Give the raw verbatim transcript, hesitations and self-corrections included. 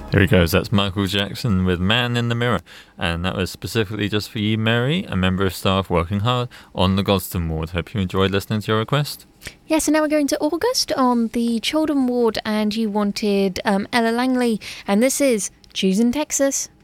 Here he goes. That's Michael Jackson with Man in the Mirror. And that was specifically just for you, Mary, a member of staff working hard on the Gosden ward. Hope you enjoyed listening to your request. Yes, and now we're going to August on the Children ward, and you wanted um, Ella Langley, and this is Choosing Texas.